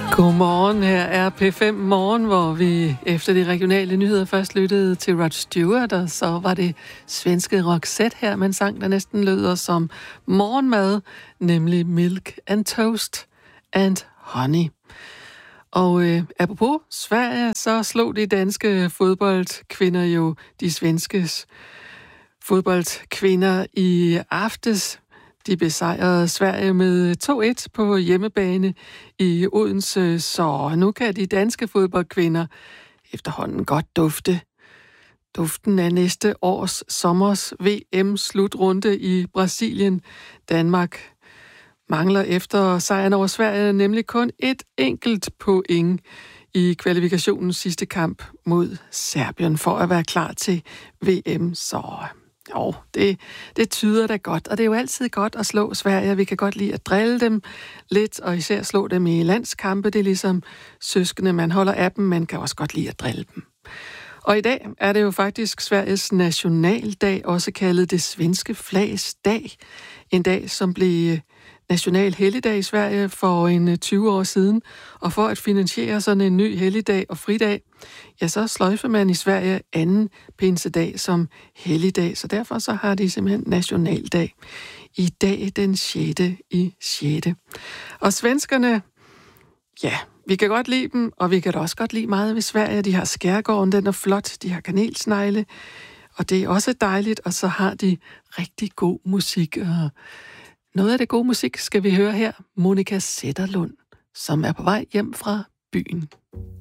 Godmorgen, her er P5 Morgen, hvor vi efter de regionale nyheder først lyttede til Rod Stewart, og så var det svenske Roxette her, man sang, der næsten lyder som morgenmad, nemlig Milk and Toast and Honey. Og apropos Sverige, så slog de danske fodboldkvinder jo de svenskes fodboldkvinder i aftes. De besejrede Sverige med 2-1 på hjemmebane i Odense, så nu kan de danske fodboldkvinder efterhånden godt duften af næste års sommers VM-slutrunde i Brasilien. Danmark mangler efter sejren over Sverige nemlig kun et enkelt point i kvalifikationens sidste kamp mod Serbien for at være klar til VM, så jo, det tyder da godt, og det er jo altid godt at slå Sverige. Vi kan godt lide at drille dem lidt, og især slå dem i landskampe. Det er ligesom søskende, man holder af dem, man kan også godt lide at drille dem. Og i dag er det jo faktisk Sveriges nationaldag, også kaldet det svenske flags dag. En dag, som blev national helligdag i Sverige for en 20 år siden. Og for at finansiere sådan en ny helligdag og fridag, ja, så sløjfer man i Sverige anden pinsedag som helligdag. Så derfor så har de simpelthen nationaldag i dag den 6. i 6. Og svenskerne, ja, vi kan godt lide dem, og vi kan da også godt lide meget ved Sverige. De har skærgården, den er flot, de har kanelsnegle, og det er også dejligt, og så har de rigtig god musik. Og noget af det gode musik skal vi høre her. Monica Zetterlund, som er på vej hjem fra byen.